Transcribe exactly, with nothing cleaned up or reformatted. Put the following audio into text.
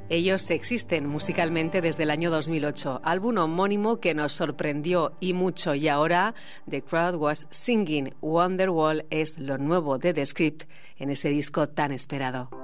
Ellos existen musicalmente desde el año dos mil ocho, álbum homónimo que nos sorprendió y mucho, y ahora The Crowd Was Singing Wonderwall es lo nuevo de The Script en ese disco tan esperado.